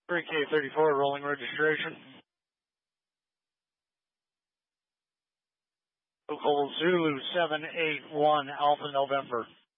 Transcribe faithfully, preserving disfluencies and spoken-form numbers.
three K thirty-four, rolling registration. Local Zulu seven eight one, Alpha November.